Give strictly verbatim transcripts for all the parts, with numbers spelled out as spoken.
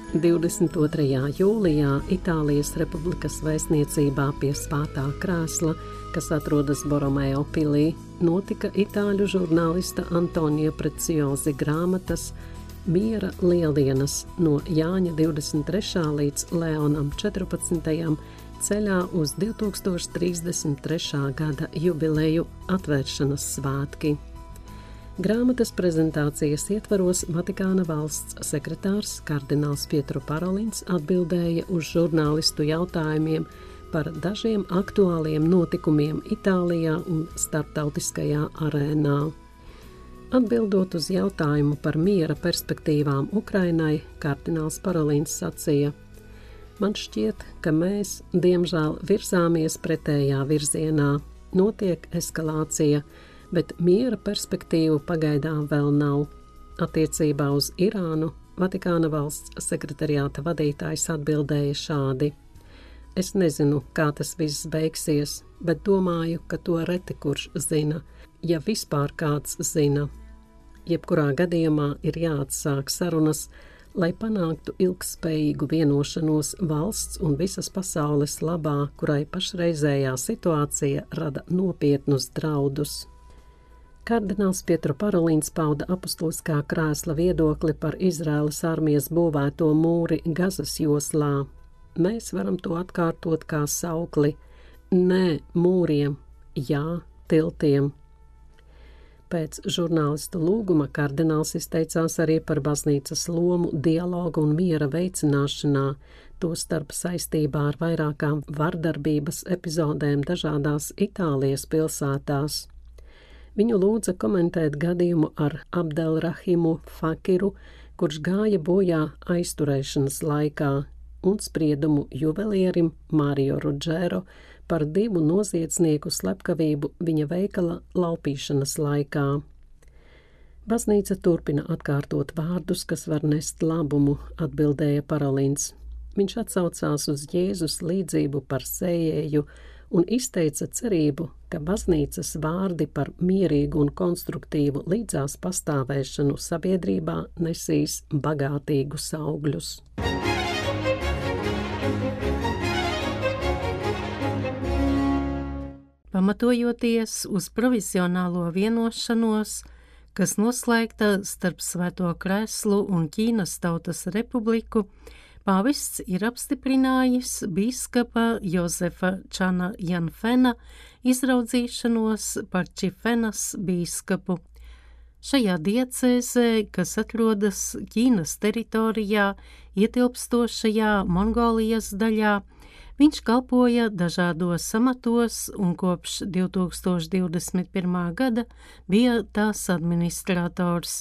divdesmit otrajā jūlijā Itālijas Republikas vēstniecībā pie Svētā krēsla, kas atrodas Boromeo pilī, notika itāļu žurnālista Antonija Preciozi grāmatas Miera lieldienas no Jāņa divdesmit trešā līdz Leonam četrpadsmitajam ceļā uz divtūkstoš trīsdesmit trešā gada jubileju atvēršanas svētki. Grāmatas prezentācijas ietvaros Vatikāna valsts sekretārs kardināls Pietro Parolins atbildēja uz žurnālistu jautājumiem par dažiem aktuāliem notikumiem Itālijā un starptautiskajā arēnā. Atbildot uz jautājumu par miera perspektīvām Ukrainai, kardināls Parolins sacīja: Man šķiet, ka mēs, diemžēl, virzāmies pretējā virzienā, notiek eskalācija, bet miera perspektīvu pagaidām vēl nav. Attiecībā uz Irānu Vatikāna valsts sekretariāta vadītājs atbildēja šādi: Es nezinu, kā tas viss beigsies, bet domāju, ka to reti kurš zina, ja vispār kāds zina. Jebkurā gadījumā ir jāatsāk sarunas, lai panāktu ilgspējīgu vienošanos valsts un visas pasaules labā, kurai pašreizējā situācija rada nopietnus draudus. Kardināls Pietro Parolins pauda apustuliskā krēsla viedokli par Izraēlas armijas būvēto mūri Gazas joslā. Mēs varam to atkārtot kā saukli: Nē mūriem, jā tiltiem. Pēc žurnālistu lūguma kardināls izteicās arī par baznīcas lomu dialogu un miera veicināšanā, tostarp saistībā ar vairākām vardarbības epizodēm dažādās Itālijas pilsētās. Viņu lūdza komentēt gadījumu ar Abdelrahimu Fakiru, kurš gāja bojā aizturēšanas laikā, un spriedumu juvelierim Mario Ruggiero par divu noziedznieku slepkavību viņa veikala laupīšanas laikā. Baznīca turpina atkārtot vārdus, kas var nest labumu, atbildēja Parolins. Viņš atsaucās uz Jēzus līdzību par sējēju un izteica cerību, ka baznīcas vārdi par mierīgu un konstruktīvu līdzās pastāvēšanu sabiedrībā nesīs bagātīgus augļus. Pamatojoties uz provisionālo vienošanos, kas noslēgta starp Svēto krēslu un Ķīnas Tautas Republiku, pāvests ir apstiprinājis bīskapa Jozefa Čana Janfena izraudzīšanos par Čifenas bīskapu. Šajā diecēzē, kas atrodas Ķīnas teritorijā, ietilpstošajā Mongolijas daļā, viņš kalpoja dažādos amatos un kopš divtūkstoš divdesmit pirmā gada bija tās administrators.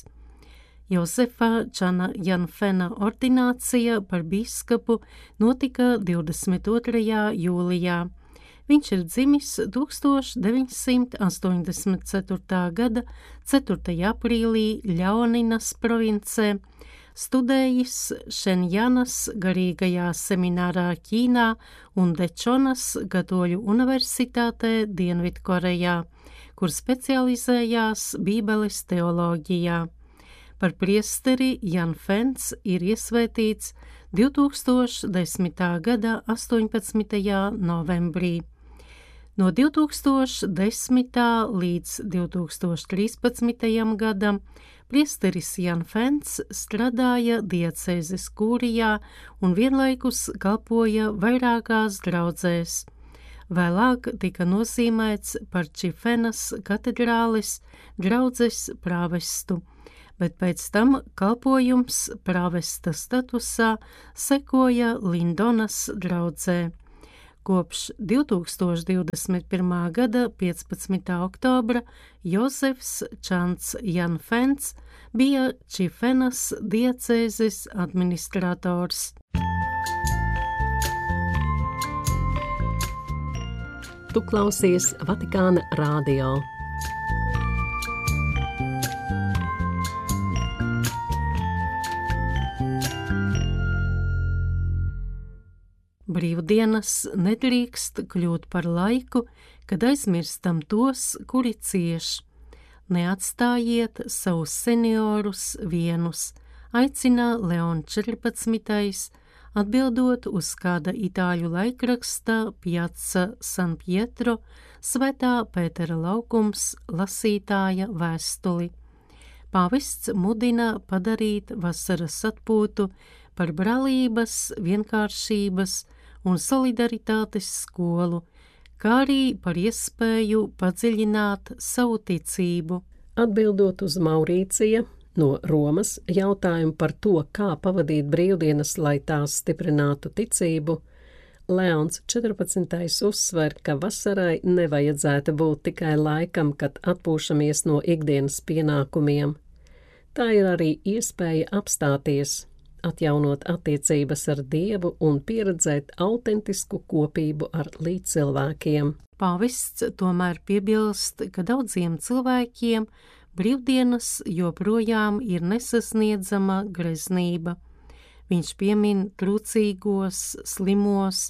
Jozefa Čana Janfena ordinācija par bīskapu notika divdesmit otrajā jūlijā. Viņš ir dzimis tūkstoš deviņsimt astoņdesmit ceturtā gada ceturtajā aprīlī Ļaoninas provincē, studējis Šenjanas garīgajā seminārā Ķīnā un Dečonas Katoļu universitātē Dienvidkorejā, kur specializējās Bībeles teoloģijā. Par priesteri Janfens ir iesvētīts divtūkstoš desmitā gada astoņpadsmitajā novembrī. No divtūkstoš desmitā līdz divtūkstoš trīspadsmitajam gadam priesteris Janfens strādāja diecēzes kūrijā un vienlaikus kalpoja vairākās draudzēs. Vēlāk tika nozīmēts par Čifenas katedrāles draudzes prāvestu, bet pēc tam kalpojums prāvesta statusā sekoja Lindonas draudzē. Kopš divtūkstoš divdesmit pirmā gada piecpadsmitā oktobra Jozefs Čants Janfens bija Čifenas diecēzes administrators. Tu klausies Vatikāna radio. Brīvdienas nedrīkst kļūt par laiku, kad aizmirstam tos, kuri cieš. Neatstājiet savus seniorus vienus, aicina Leons četrpadsmitais, atbildot uz kāda itāļu laikraksta Piazza San Pietro Svētā Pētera laukums lasītāja vēstuli. Pāvests mudina padarīt vasaras atpūtu par brālības, vienkāršības un solidaritātes skolu, kā arī par iespēju padziļināt savu ticību. Atbildot uz Maurīcija no Romas jautājumu par to, kā pavadīt brīvdienas, lai tās stiprinātu ticību, Leons četrpadsmitais uzsver, ka vasarai nevajadzētu būt tikai laikam, kad atpūšamies no ikdienas pienākumiem. Tā ir arī iespēja apstāties, atjaunot attiecības ar Dievu un pieredzēt autentisku kopību ar līdzcilvēkiem. Pāvests tomēr piebilst, ka daudziem cilvēkiem brīvdienas joprojām ir nesasniedzama greznība. Viņš piemin trūcīgos, slimos,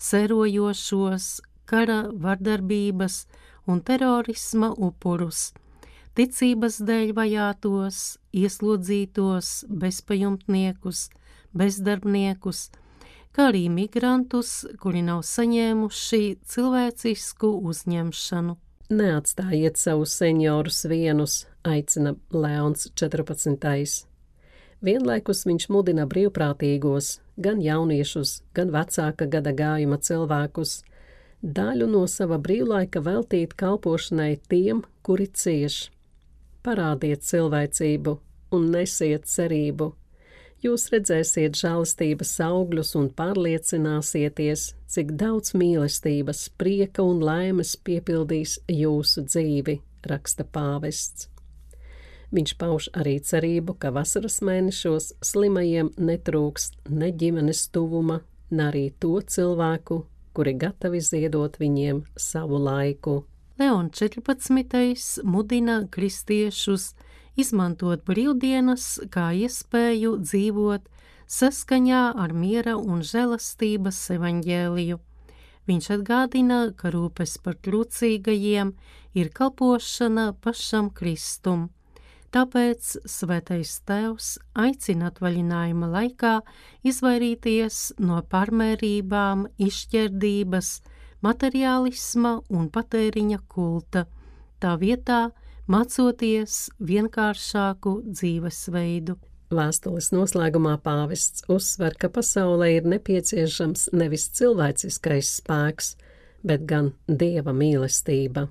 serojošos, kara vardarbības un terorisma upurus, ticības dēļ vajātos, ieslodzītos, bezpajumtniekus, bezdarbniekus, kā arī migrantus, kuri nav saņēmuši cilvēcisku uzņemšanu. Neatstājiet savus seniorus vienus, aicina Leons četrpadsmitais. Vienlaikus viņš mudina brīvprātīgos, gan jauniešus, gan vecāka gada gājuma cilvēkus, daļu no sava brīvlaika veltīt kalpošanai tiem, kuri cieš. Parādiet cilvēcību un nesiet cerību. Jūs redzēsiet žēlastības augļus un pārliecināsieties, cik daudz mīlestības, prieka un laimes piepildīs jūsu dzīvi, raksta pāvests. Viņš pauž arī cerību, ka vasaras mēnešos slimajiem netrūkst ne ģimenes tuvuma, ne arī to cilvēku, kuri gatavi ziedot viņiem savu laiku. Leons četrpadsmitais mudina kristiešus izmantot brīvdienas kā iespēju dzīvot saskaņā ar miera un žēlastības evaņģēliju. Viņš atgādina, ka rūpes par trūcīgajiem ir kalpošana pašam Kristum. Tāpēc Svētais Tēvs aicina atvaļinājuma laikā izvairīties no pārmērībām, izšķerdības, materiālisma un patēriņa kulta, tā vietā mācoties vienkāršāku dzīvesveidu. Vēstules noslēgumā pāvests uzsver, ka pasaulē ir nepieciešams nevis cilvēciskais spēks, bet gan Dieva mīlestība.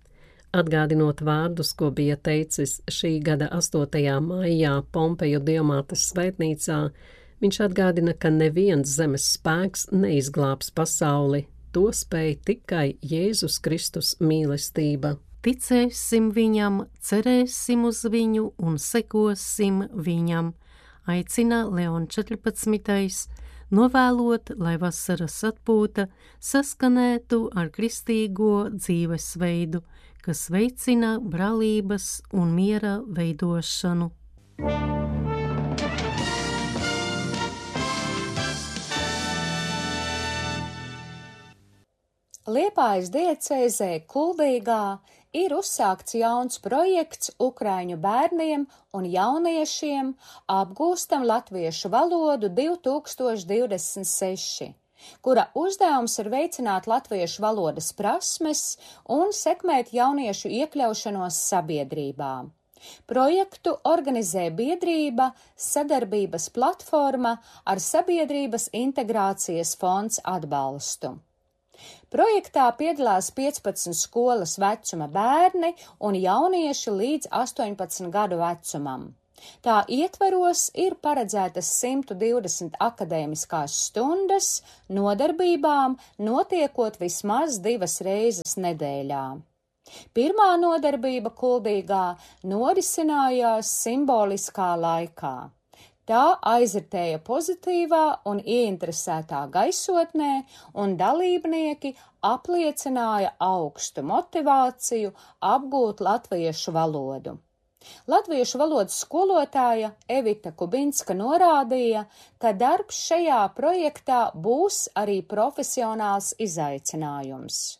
Atgādinot vārdus, ko bija teicis šī gada astotajā maijā Pompeju Diomātes svētnīcā, viņš atgādina, ka neviens zemes spēks neizglābs pasauli, to spēj tikai Jēzus Kristus mīlestība. Ticēsim viņam, cerēsim uz viņu un sekosim viņam, aicina Leons četrpadsmitais, novēlot, lai vasaras atpūta saskanētu ar kristīgo dzīvesveidu, kas veicina brālības un miera veidošanu. Liepājas diecēzē Kuldīgā ir uzsākts jauns projekts ukraiņu bērniem un jauniešiem Apgūstam latviešu valodu divi tūkstoši divdesmit seši, kura uzdevums ir veicināt latviešu valodas prasmes un sekmēt jauniešu iekļaušanos sabiedrībā. Projektu organizē biedrība Sadarbības platforma ar Sabiedrības integrācijas fonds atbalstu. Projektā piedalās piecpadsmit skolas vecuma bērni un jaunieši līdz astoņpadsmit gadu vecumam. Tā ietveros ir paredzētas simt divdesmit akadēmiskās stundas nodarbībām, notiekot vismaz divas reizes nedēļā. Pirmā nodarbība Kuldīgā norisinājās simboliskā laikā. Tā aizritēja pozitīvā un ieinteresētā gaisotnē, un dalībnieki apliecināja augstu motivāciju apgūt latviešu valodu. Latviešu valodas skolotāja Evita Kubinska norādīja, ka darbs šajā projektā būs arī profesionāls izaicinājums.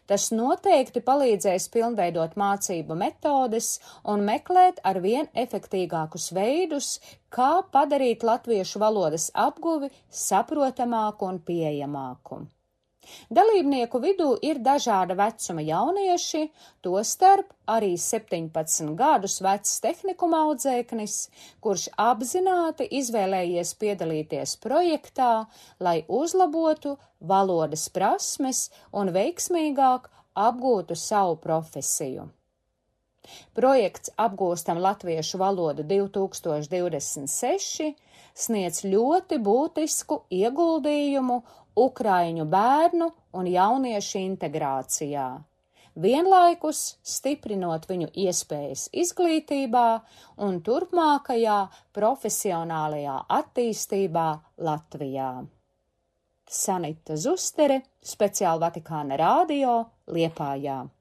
Tas noteikti palīdzēs pilnveidot mācību metodes un meklēt arvien efektīgākus veidus, kā padarīt latviešu valodas apguvi saprotamāku un pieejamāku. Dalībnieku vidū ir dažāda vecuma jaunieši, tostarp arī septiņpadsmit gadus vecs tehnikuma audzēknis, kurš apzināti izvēlējies piedalīties projektā, lai uzlabotu valodas prasmes un veiksmīgāk apgūtu savu profesiju. Projekts Apgūstam latviešu valodu divi tūkstoši divdesmit seši sniedz ļoti būtisku ieguldījumu ukraiņu bērnu un jauniešu integrācijā, vienlaikus stiprinot viņu iespējas izglītībā un turpmākajā profesionālajā attīstībā Latvijā. Sanita Zustere, Speciāli Vatikāna Radio, Liepājā.